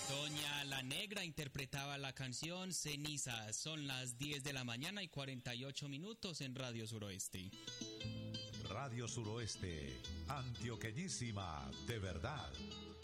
Doña La Negra interpretaba la canción Cenizas. Son las 10 de la mañana y 48 minutos en Radio Suroeste. Radio Suroeste, antioqueñísima de verdad.